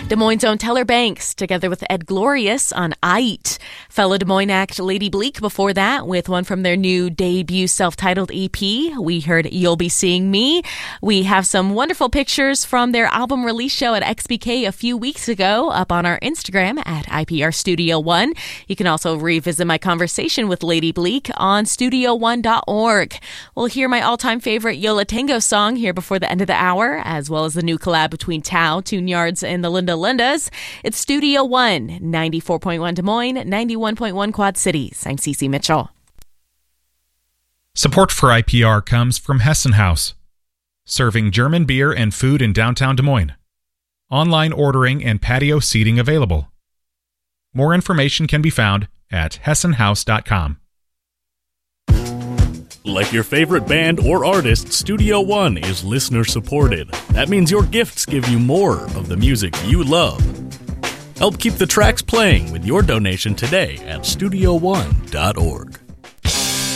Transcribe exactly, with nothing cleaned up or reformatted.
Des Moines' own Teller Banks, together with Ed Glorious on I Eat. Fellow Des Moines act Lady Bleak before that with one from their new debut self-titled E P. We heard You'll Be Seeing Me. We have some wonderful pictures from their album release show at X B K a few weeks ago up on our Instagram at I P R Studio One. You can also revisit my conversation with Lady Bleak on studio one dot org. We'll hear my all-time favorite Yola Tango song here before the end of the hour, as well as the new collab between Tao, Tune Yards, and the Linda Lindas. It's Studio One, ninety-four point one Des Moines, ninety-one point one Quad Cities. I'm Cece Mitchell. Support for I P R comes from Hessen House, serving German beer and food in downtown Des Moines. Online ordering and patio seating available. More information can be found at hessen house dot com. Like your favorite band or artist, Studio One is listener-supported. That means your gifts give you more of the music you love. Help keep the tracks playing with your donation today at studio one dot org.